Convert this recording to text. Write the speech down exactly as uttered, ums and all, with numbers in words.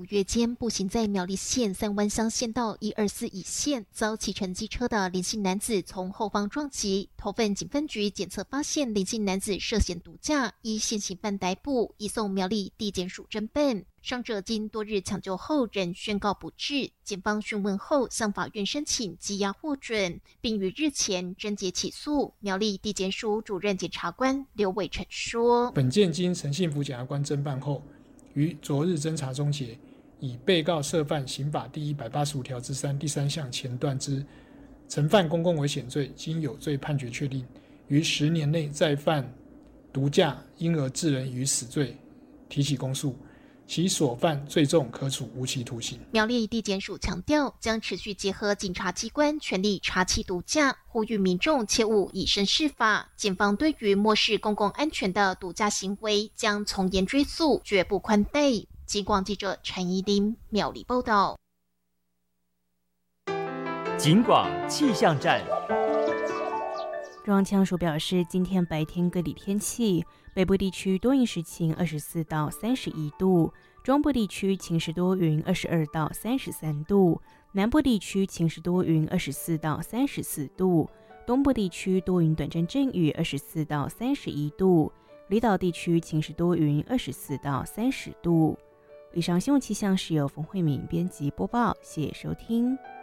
五月间，步行在苗栗县三湾乡县道一二四乙线，遭骑乘机车的林姓男子从后方撞击。头份警分局检测发现林姓男子涉嫌毒驾，依现行犯逮捕，移送苗栗地检署侦办。伤者经多日抢救后仍宣告不治，检方讯问后向法院申请羁押获准，并于日前侦结起诉。苗栗地检署主任检察官刘伟成说： 本件经陈幸福检察官侦办后，于昨日侦查终结，以被告涉犯刑法第一百八十五条之三第三项前段之曾犯公共危险罪，经有罪判决确定，于十年内再犯毒驾因而致人于死罪，提起公诉。其所犯最重，可处无期徒刑。 苗栗地检署强调，将持续结合警察机关全力查缉毒驾，呼吁民众切勿以身试法。检方对于漠视公共安全的毒驾行为，将从严追诉，绝不宽待。警广记者陈怡琳苗栗报道。 警广气象站。 中央气象署表示，今天白天各地天气，北部地区多云时晴，二十四到三十一度；中部地区晴时多云，二十二到三十三度；南部地区晴时多云，二十四到三十四度；东部地区多云短暂阵雨，二十四到三十一度；离岛地区晴时多云，二十四到三十度。以上新闻气象是由冯慧敏编辑播报，谢谢收听。